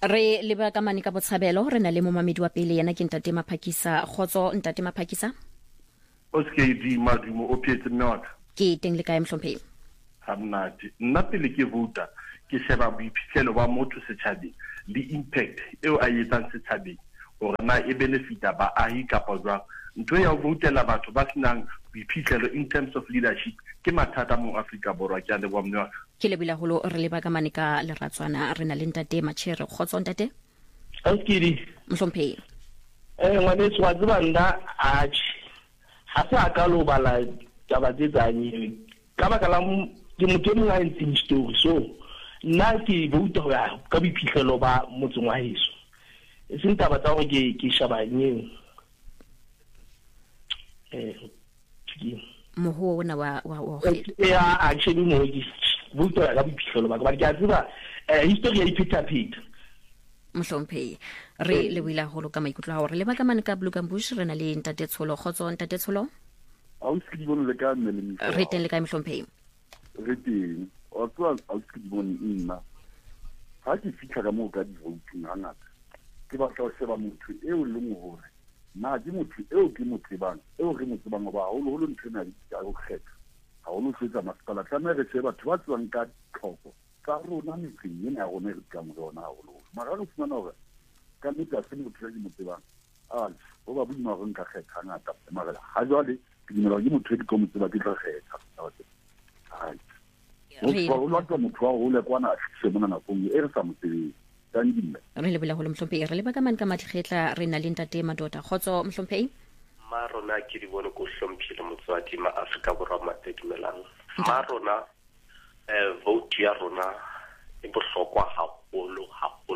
Re leba ka mane ka botshabelo re na le momamedi wa pele yana ke ntate Maphakisa Khotso ntate Maphakisa o ske di madumo o phetse nnota ke teng le kae mhlompheng hamnati nna pele ke vota ke sheba boiphihlelo ba motho setjhabeng le impact eo a etsang setjhabeng hore na e benefita baahi kapa jwang ntho ya ho votela batho ba senang boiphihlelo in terms of leadership ke mathata mo Afrika Borwa ke a le bomnwa ke lebila holo re leba ka mane ka leratswana re na le ntate Machere Khotso ntate Askidi mhlompheng ngwane tswa nda ha sa ka lo bala taba tse tsanyeng ka baka la ke motho mo a ntse story so nna ke vouta ho ya ka boiphihlelo ba motseng wa heso e seng taba tsa hore ke shabanyeng moho ona wa ya actually mo ke vouta ka boiphihlelo ba ke a tseba history ya iphetaphetha mhlompheng re le wila holo ka maikutlo ha re le ba ka mane ka Blukambush re na le ntate Tsholo Khotso ntate Tsholo a o se di bone le ka mmele re teng le ka mhlompheng re teng o tswa a o se di bone nna ha ke fitla ka mo ka di voting hangata ke ba tla sheba motho eo le mo hore na ke motho eo ke mo tsebang eo re mo tsebang ba holo holo ntsena di ka go kgetha ha o no setsa masipala tla re sheba batho ba tswang ka tlhoko ka rona metseng ena ya rona re ka mo rona holo mara re fumana hore ka nnete a se motho ya ke mo tsebang ho ba boima hore nka kgetha ngata mara ha jwale ke dimela ke motho ke mo tseba ke tla kgetha o lwatwa motho wa hole kwana a tlise mona nakong e re sa mo tsebeng tandile re le bela holo mhlompheng re le ba ka mane ka matlhetla re na le ntate Madoda Khotso mhlompheng ma rona ke di bone ko hlomphile motswadi ma Afrika Borwa matedumelang ma rona vote ya rona e bohlokwa haholo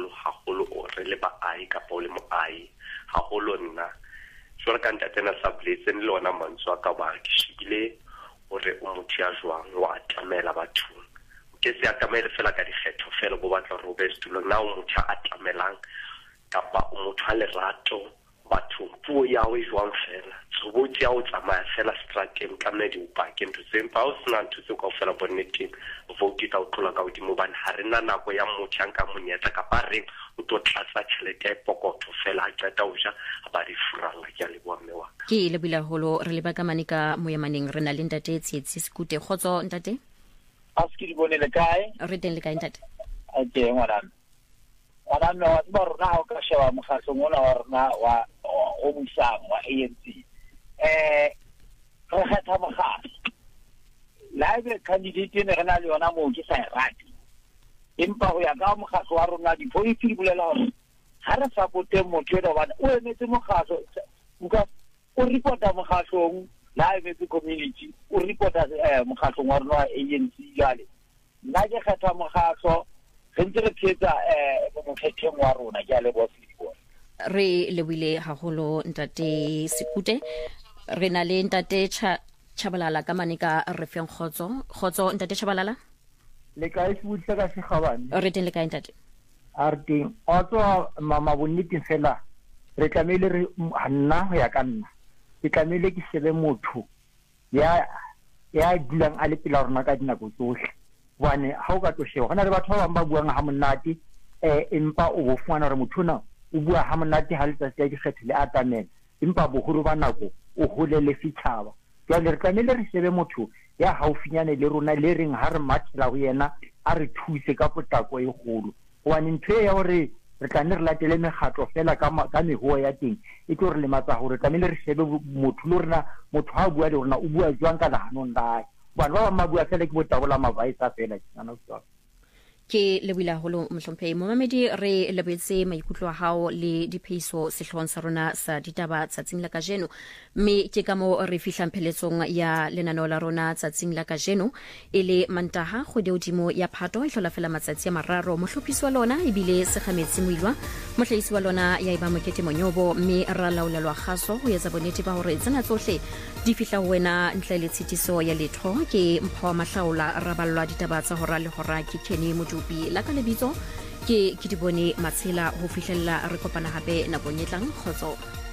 o re le baahi kapa o le moahi haholo nna jwale ka ntate na sabletse le lona mantswe ka ba ke shibile hore o motho ya jwang wa atamela bathong ke se atamela fela ka dikgetho fela bo batla ro bestulo na o motho a atamelang kapa o motho a lerato batho puo ya o jwang fela tsobotsi ya o tsamaya fela strateng ka nne di upake ntho tsempa o sena ntho tse ka fela bonneteng vote ta o tlola ka hodimo bana ha rena nako ya motho a nka monyetla kapa reng o to tlatsa tšhelete ya pokotho fela a qeta o ja a ba di furanga ke le bomme wa ke le bila holo re le ba ka mane ka moyemaneng re na le ntate Tsietsi Sekute Khotso ntate aski di bone le kae re teng le kae ntate okay ngwana no ba rona o ka sheba mokgatlo mona wa rona wa o musang wa ANC re kgetha mokgatlo live candidate ne rena le yona mo ke sa rati empa ho ya ka mokgatlo wa rona di policy bulela hore ha re sapote motho ena bana o emetse mokgatlo o reporta mokgatlong live the community o reporta mokgatlong wa rona wa ANC jale nna ke kgetha mokgatlo re phetsa mokgetheng wa rona ke a le botse re lebile haholo ntate Sekute re na le ntate Chabalala ka mane ka Refeng Khotso ntate Chabalala le kae se butse ka se gabane re teng le kae ntate arting o tswa mama bonnete fela re tlamele re nna ho ya ka nna ke tlamele ke shebe motho ya dulang a le pela rona ka dinako tsohle bane ha o ka to sheba hona le batho ba bang ba buang ha monate empa o bo fumana re motho na o bua ha monate ha letsatsi ya dikgetho le atamela empa boholo ba nako o holele fitshaba jwale re tlamele re shebe motho ya haufinyane le rona le reng ha re mathela ho yena a re thuse ka potlako e kgolo hobane ntho ya hore re tla re latele megatlo fela ka mehuo ya teng e tlo re lematsa hore tlamele re shebe motho le rona motho ha bua le rona o bua jwang ka lahanong la bana ba ba bua fela ke botabola mavaisa fela tsana tswa ke lebila holo mhlompheng momamedi re lebetse maikutlo a hao le diphiso sehlong sa rona sa ditaba tsatsing la kajeno mme ke ka mo re fihlang pheletsong ya lenaneo la rona tsatsing la kajeno ele mantaha go deodimo ya Phato e hlola fela matsatsi a mararo mohlophisi wa lona ebile segametsi moilwa mohlahisi wa lona ya iba Mokete Monyobo mme ra laolelwa kgaso go etsa bonnete ba hore tsena tsohle di fihla ho wena ntle le tshitiso ya letho ke Mpho Mahlaola ra ballwa ditaba tsa hora le hora ke Kenny Modupi la ka lebitso ke di bone Matshela ho fihlella re kopana hape nakong e tlang Khotso